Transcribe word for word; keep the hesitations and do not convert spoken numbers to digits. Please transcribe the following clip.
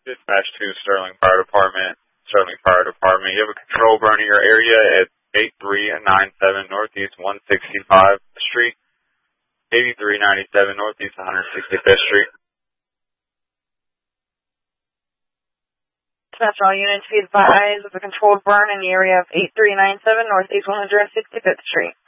Dispatch to Sterling Fire Department. Sterling Fire Department. You have a control burn in your area at eighty-three ninety-seven Northeast one hundred sixty-fifth Street. eighty-three ninety-seven Northeast one hundred sixty-fifth Street. Dispatch all units be advised of a controlled burn in the area of eighty-three ninety-seven Northeast one hundred sixty-fifth Street.